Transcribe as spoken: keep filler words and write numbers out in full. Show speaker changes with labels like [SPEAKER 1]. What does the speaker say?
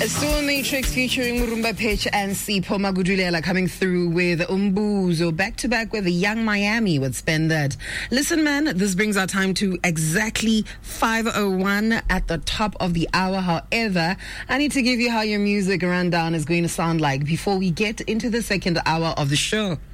[SPEAKER 1] Soul Matrix featuring Murumba Pitch and Sipho Magudulela coming through with Umbuzo back to back with Young Miami. Would spend that. Listen, man, this brings our time to exactly five oh one at the top of the hour. However, I need to give you how your music rundown is going to sound like before we get into the second hour of the show.